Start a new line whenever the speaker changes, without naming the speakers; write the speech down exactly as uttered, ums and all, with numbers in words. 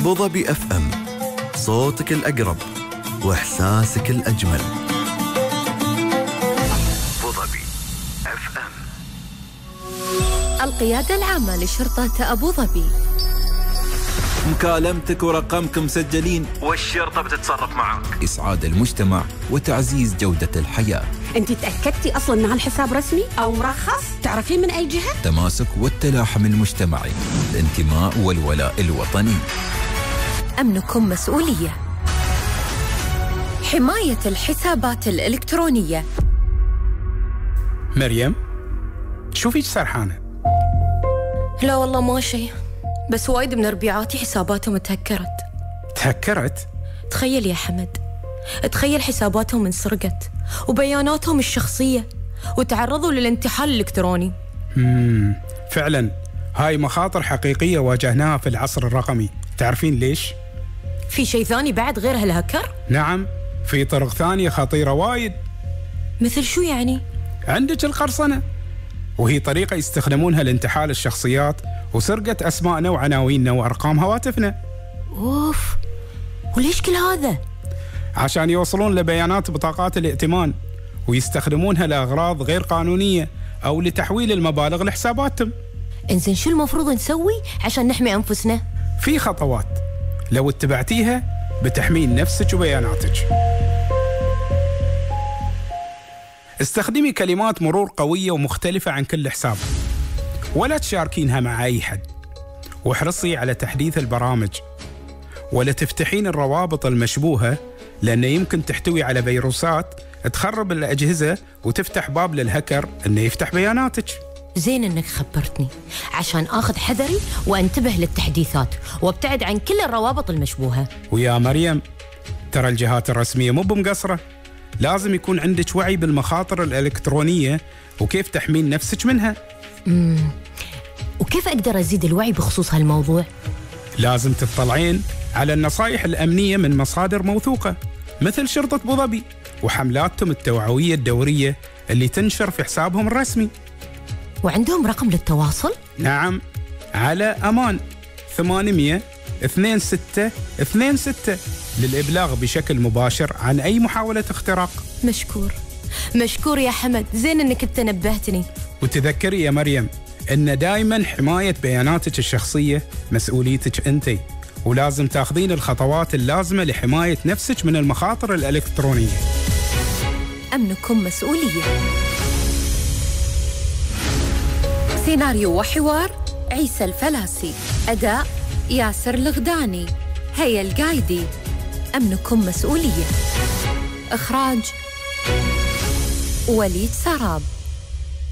بوظبي اف ام، صوتك الأقرب وإحساسك الأجمل. بوظبي اف ام.
القيادة العامة لشرطة أبو ظبي.
مكالمتك ورقمك مسجلين
والشرطة بتتصرف معك.
إسعاد المجتمع وتعزيز جودة الحياة.
أنت تأكدتي أصلاً أن هالحساب رسمي أو مرخص؟ تعرفين من أي جهة؟
تماسك والتلاحم المجتمعي، الانتماء والولاء الوطني.
أمنكم مسؤولية. حماية الحسابات الإلكترونية.
مريم، شوفيك سرحانة.
لا والله ما شيء، بس وايد من ربيعاتي حساباتهم تهكرت.
تهكرت؟
تخيل يا حمد، تخيل حساباتهم انسرقت وبياناتهم الشخصية وتعرضوا للانتحال الإلكتروني.
مم. فعلا هاي مخاطر حقيقية واجهناها في العصر الرقمي. تعرفين ليش؟
في شيء ثاني بعد غير هالهكر؟
نعم، في طرق ثانية خطيرة وايد.
مثل شو يعني؟
عندك القرصنة، وهي طريقة يستخدمونها لانتحال الشخصيات وسرقة أسماءنا وعناويننا وأرقام هواتفنا.
أوف، وليش كل هذا؟
عشان يوصلون لبيانات بطاقات الائتمان ويستخدمونها لأغراض غير قانونية أو لتحويل المبالغ لحساباتهم.
إنزين شو المفروض نسوي عشان نحمي أنفسنا؟
في خطوات لو اتبعتيها بتحمين نفسك وبياناتك. استخدمي كلمات مرور قوية ومختلفة عن كل حساب، ولا تشاركينها مع أي حد، واحرصي على تحديث البرامج، ولا تفتحين الروابط المشبوهة لأنه يمكن تحتوي على فيروسات تخرب الأجهزة وتفتح باب للهكر أنه يفتح بياناتك.
زين إنك خبرتني عشان آخذ حذري وانتبه للتحديثات وابتعد عن كل الروابط المشبوهة.
ويا مريم، ترى الجهات الرسمية مو بمقصرة، لازم يكون عندك وعي بالمخاطر الإلكترونية وكيف تحمين نفسك منها.
مم. وكيف أقدر أزيد الوعي بخصوص هالموضوع؟
لازم تطلعين على النصائح الأمنية من مصادر موثوقة مثل شرطة أبو ظبي وحملاتهم التوعوية الدورية اللي تنشر في حسابهم الرسمي.
وعندهم رقم للتواصل؟
نعم، على أمان ثمانمية اثنين ستة اثنين ستة للإبلاغ بشكل مباشر عن أي محاولة اختراق.
مشكور مشكور يا حمد، زين إنك انت نبهتني.
وتذكري يا مريم إن دائما حماية بياناتك الشخصية مسؤوليتك أنتي، ولازم تاخذين الخطوات اللازمة لحماية نفسك من المخاطر الإلكترونية.
أمنكم مسؤولية. سيناريو وحوار عيسى الفلاسي، أداء ياسر الغداني، هيا القايدي. أمنكم مسؤولية. إخراج وليد سراب.